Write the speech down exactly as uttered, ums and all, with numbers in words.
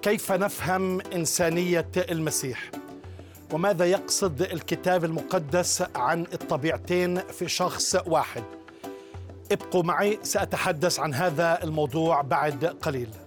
كيف نفهم إنسانية المسيح؟ وماذا يقصد الكتاب المقدس عن الطبيعتين في شخص واحد؟ ابقوا معي، سأتحدث عن هذا الموضوع بعد قليل.